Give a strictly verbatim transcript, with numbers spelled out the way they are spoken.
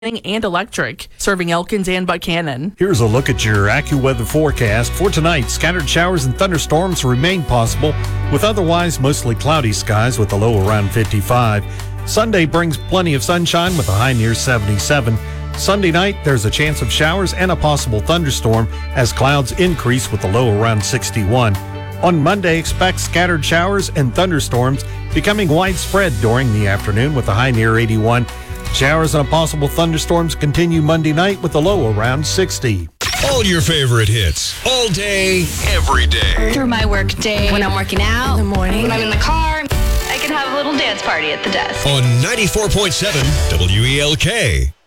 and electric, serving Elkins and Buchanan. Here's a look at your AccuWeather forecast. For tonight, scattered showers and thunderstorms remain possible, with otherwise mostly cloudy skies with a low around fifty-five. Sunday brings plenty of sunshine with a high near seventy-seven. Sunday night, there's a chance of showers and a possible thunderstorm as clouds increase with a low around sixty-one. On Monday, expect scattered showers and thunderstorms becoming widespread during the afternoon with a high near eighty-one. Showers and possible thunderstorms continue Monday night with a low around sixty. All your favorite hits, all day, every day. Through my work day, when I'm working out, in the morning, when I'm in the car, I can have a little dance party at the desk. On ninety-four point seven W E L K.